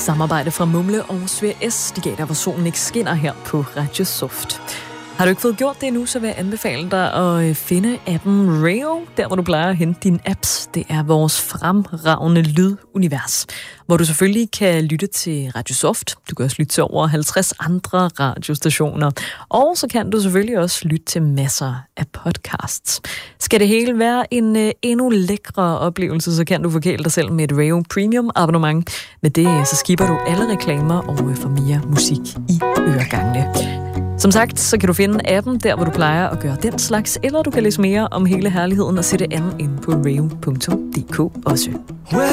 samarbejde fra Mumle og Svær S. De gav dig, hvor solen ikke skinner her på Radio Soft. Har du ikke fået gjort det endnu, så vil jeg anbefale dig at finde appen Rayo, der hvor du plejer at hente dine apps. Det er vores fremragende lydunivers, hvor du selvfølgelig kan lytte til Radio Soft. Du kan også lytte til over 50 andre radiostationer. Og så kan du selvfølgelig også lytte til masser af podcasts. Skal det hele være en endnu lækre oplevelse, så kan du forkæle dig selv med et Rayo Premium abonnement. Med det så skipper du alle reklamer og får mere musik i øregangene. Som sagt, så kan du finde appen der, hvor du plejer at gøre den slags, eller du kan læse mere om hele herligheden og sætte an ind på rayo.dk også.